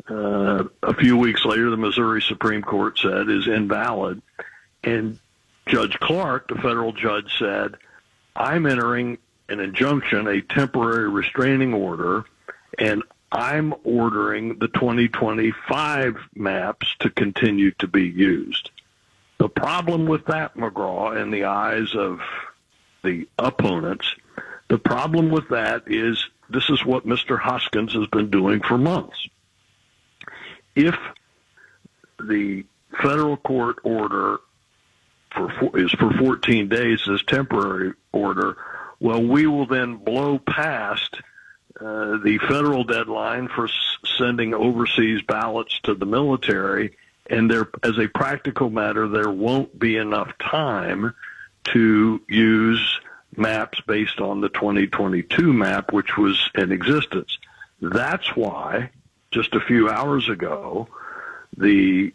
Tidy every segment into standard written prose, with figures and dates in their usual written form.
a few weeks later, the Missouri Supreme Court said is invalid. And Judge Clark, the federal judge, said, I'm entering an injunction, a temporary restraining order, and I'm ordering the 2025 maps to continue to be used. The problem with that, McGraw, in the eyes of the opponents, the problem with that is this is what Mr. Hoskins has been doing for months. If the federal court order is for 14 days, this temporary order, well, we will then blow past the federal deadline for sending overseas ballots to the military, and there, as a practical matter, there won't be enough time to use maps based on the 2022 map, which was in existence. That's why, just a few hours ago, the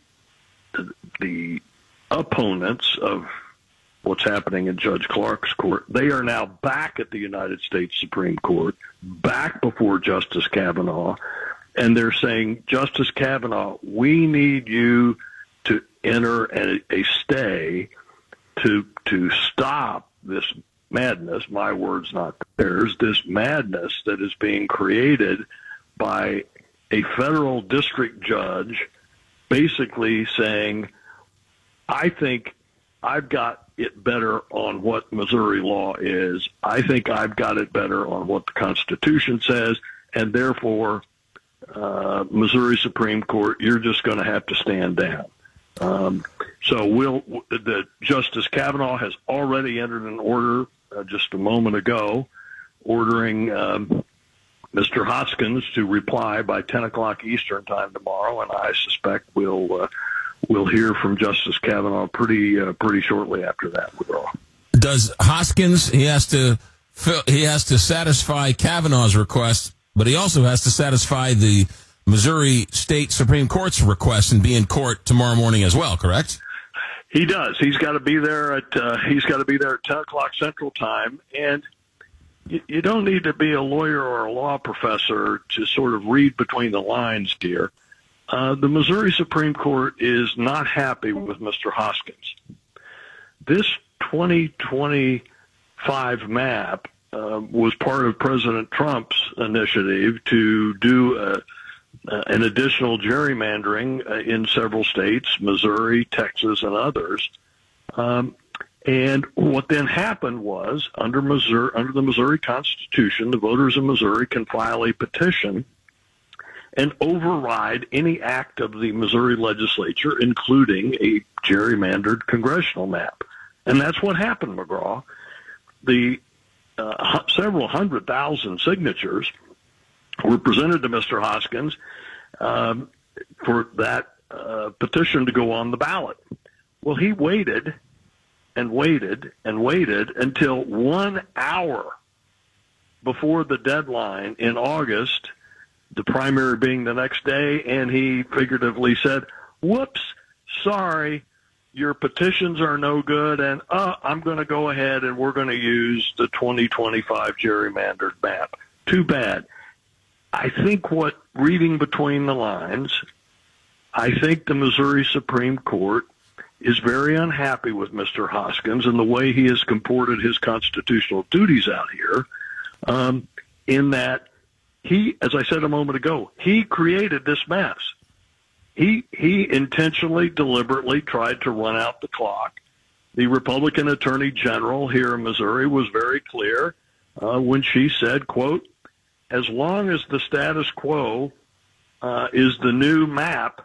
opponents of what's happening in Judge Clark's court, they are now back at the United States Supreme Court, back before Justice Kavanaugh, and they're saying, Justice Kavanaugh, we need you to enter a stay to stop this madness, my words, not theirs, this madness that is being created by a federal district judge basically saying, I think I've got it better on what Missouri law is. I think I've got it better on what the Constitution says, and therefore, Missouri Supreme Court, you're just going to have to stand down. The Justice Kavanaugh has already entered an order just a moment ago ordering Mr. Hoskins to reply by 10 o'clock Eastern time tomorrow, and I suspect we'll hear from Justice Kavanaugh pretty shortly after that. Does Hoskins, he has to satisfy Kavanaugh's request, but he also has to satisfy the Missouri State Supreme Court's request and be in court tomorrow morning as well, correct? He does. He's got to be there at 10 o'clock Central Time, and you don't need to be a lawyer or a law professor to sort of read between the lines here. The Missouri Supreme Court is not happy with Mr. Hoskins. This 2025 map was part of President Trump's initiative to do an additional gerrymandering in several states, Missouri, Texas, and others. And what then happened was, under the Missouri Constitution, the voters of Missouri can file a petition and override any act of the Missouri legislature, including a gerrymandered congressional map. And that's what happened, McGraw. The several 100,000 signatures were presented to Mr. Hoskins for that petition to go on the ballot. Well, he waited and waited and waited until 1 hour before the deadline in August, the primary being the next day, and he figuratively said, whoops, sorry, your petitions are no good, and I'm going to go ahead and we're going to use the 2025 gerrymandered map. Too bad. I think reading between the lines, I think the Missouri Supreme Court is very unhappy with Mr. Hoskins and the way he has comported his constitutional duties out here, in that he, as I said a moment ago, he created this mess. He intentionally, deliberately tried to run out the clock. The Republican Attorney General here in Missouri was very clear when she said, quote, as long as the status quo is the new map,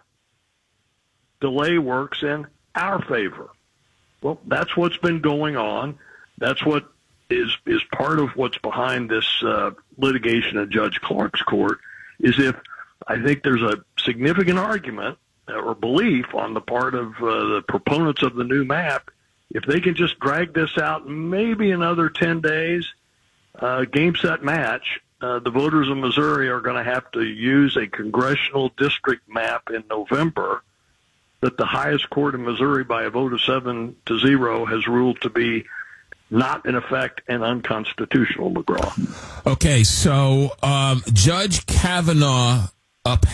delay works in our favor. Well, that's what's been going on. That's what is part of what's behind this litigation at Judge Clark's court, is if I think there's a significant argument or belief on the part of the proponents of the new map, if they can just drag this out maybe another 10 days, game, set, match, the voters of Missouri are going to have to use a congressional district map in November that the highest court in Missouri by a vote of 7-0 has ruled to be not in effect and unconstitutional, McGraw. Okay, so Judge Kavanaugh